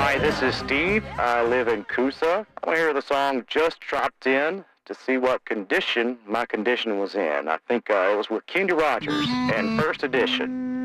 Hi, this is Steve. I live in Coosa. I want to hear the song Just Dropped In to see what condition my condition was in. I think it was with Kenny Rogers and First Edition.